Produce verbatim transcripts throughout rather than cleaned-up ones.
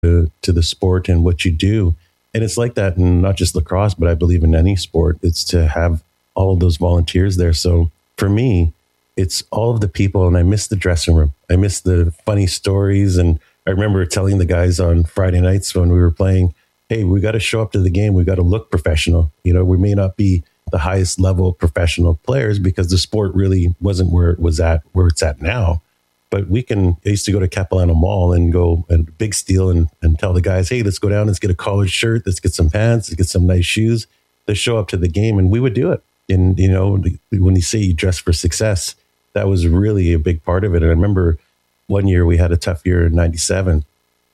to, to the sport and what you do. And it's like that in not just lacrosse, but I believe in any sport. It's to have all of those volunteers there. So for me, it's all of the people, and I miss the dressing room. I miss the funny stories. And I remember telling the guys on Friday nights when we were playing, hey, we got to show up to the game. We got to look professional. You know, we may not be the highest level professional players because the sport really wasn't where it was at, where it's at now. But we can, I used to go to Capilano Mall and go and Big Steel and, and tell the guys, hey, let's go down, let's get a collared shirt, let's get some pants, let's get some nice shoes. Let's show up to the game. And we would do it. And, you know, when you say you dress for success, that was really a big part of it. And I remember one year we had a tough year in ninety-seven.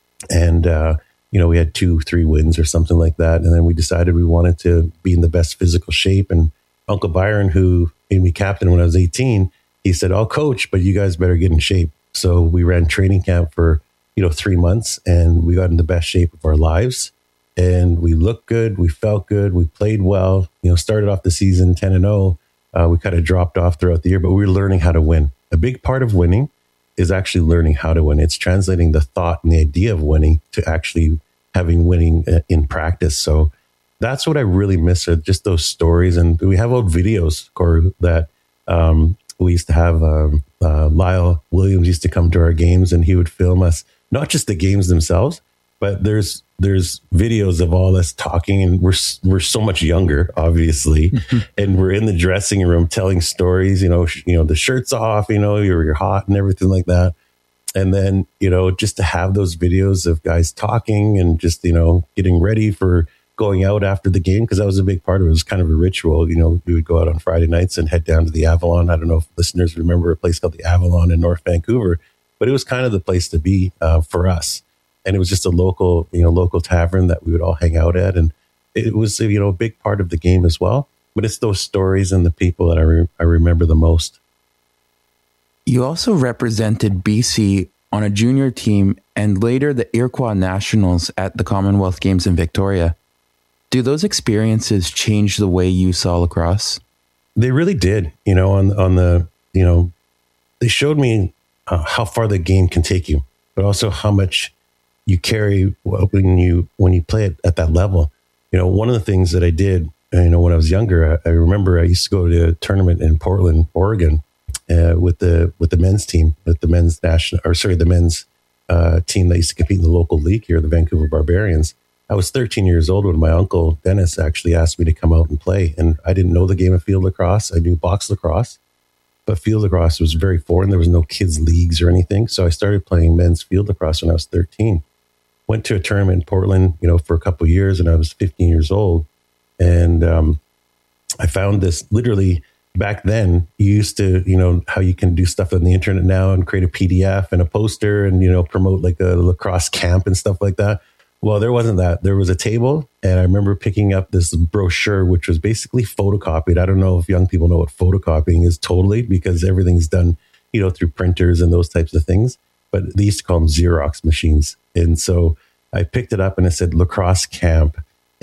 And, uh, you know, we had two, three wins or something like that. And then we decided we wanted to be in the best physical shape. And Uncle Byron, who made me captain when I was eighteen, he said, I'll coach, but you guys better get in shape. So we ran training camp for, you know, three months and we got in the best shape of our lives. And we looked good. We felt good. We played well, you know, started off the season ten and oh. Uh, we kind of dropped off throughout the year, but we were learning how to win. A big part of winning is actually learning how to win. It's translating the thought and the idea of winning to actually having winning in practice. So that's what I really miss, are just those stories. And we have old videos, Corey, that um, we used to have. Um, uh, Lyle Williams used to come to our games and he would film us, not just the games themselves, but there's there's videos of all us talking, and we're we're so much younger, obviously, and we're in the dressing room telling stories. You know, sh- you know, the shirt's off. You know, you're you're hot and everything like that. And then, you know, just to have those videos of guys talking and just, you know, getting ready for going out after the game, because that was a big part of it. It was kind of a ritual. You know, we would go out on Friday nights and head down to the Avalon. I don't know if listeners remember a place called the Avalon in North Vancouver, but it was kind of the place to be uh, for us. And it was just a local, you know, local tavern that we would all hang out at. And it was, you know, a big part of the game as well. But it's those stories and the people that I, re- I remember the most. You also represented B C on a junior team and later the Iroquois Nationals at the Commonwealth Games in Victoria. Do those experiences change the way you saw lacrosse? They really did. You know, on on the, you know, they showed me uh, how far the game can take you, but also how much you carry when you when you play it at that level. You know, one of the things that I did, you know, when I was younger, I, I remember I used to go to a tournament in Portland, Oregon, uh, with the with the men's team, with the men's national, or sorry, the men's uh, team that used to compete in the local league here, the Vancouver Barbarians. I was thirteen years old when my uncle Dennis actually asked me to come out and play, and I didn't know the game of field lacrosse. I knew box lacrosse, but field lacrosse was very foreign. There was no kids leagues or anything, so I started playing men's field lacrosse when I was thirteen. Went to a tournament in Portland, you know, for a couple of years, and I was fifteen years old. And um, I found this literally back then. You used to, you know, how you can do stuff on the internet now and create a P D F and a poster and, you know, promote like a lacrosse camp and stuff like that. Well, there wasn't that. There was a table, and I remember picking up this brochure, which was basically photocopied. I don't know if young people know what photocopying is totally, because everything's done, you know, through printers and those types of things. But they used to call them Xerox machines. And so I picked it up and it said lacrosse camp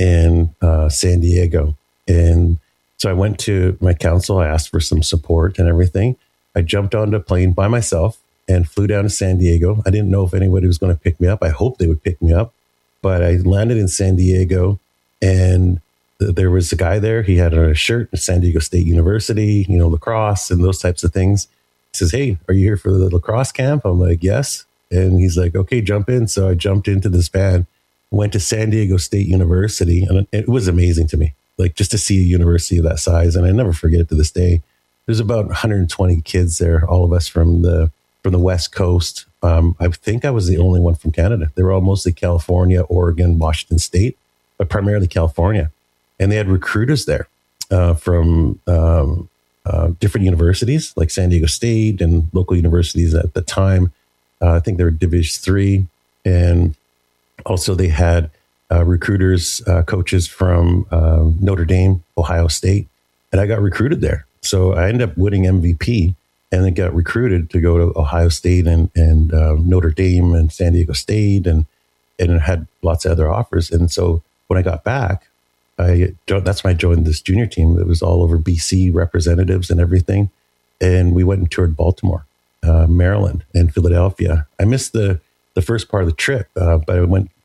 in uh, San Diego. And so I went to my council. I asked for some support and everything. I jumped onto a plane by myself and flew down to San Diego. I didn't know if anybody was going to pick me up. I hoped they would pick me up. But I landed in San Diego, and th- there was a guy there. He had a shirt at San Diego State University, you know, lacrosse and those types of things. He says, hey, are you here for the lacrosse camp? I'm like, yes. And he's like, okay, jump in. So I jumped into this van, went to San Diego State University, and it was amazing to me, like just to see a university of that size. And I never forget it to this day. There's about one hundred twenty kids there, all of us from the from the West Coast. Um, I think I was the only one from Canada. They were all mostly California, Oregon, Washington State, but primarily California. And they had recruiters there uh, from um, uh, different universities like San Diego State and local universities at the time. Uh, I think they were Division three. And also they had uh, recruiters, uh, coaches from uh, Notre Dame, Ohio State. And I got recruited there. So I ended up winning M V P. And then got recruited to go to Ohio State and, and uh, Notre Dame and San Diego State, and and had lots of other offers. And so when I got back, I that's when I joined this junior team. It was all over B C representatives and everything. And we went and toured Baltimore, uh, Maryland, and Philadelphia. I missed the the first part of the trip, uh, but I went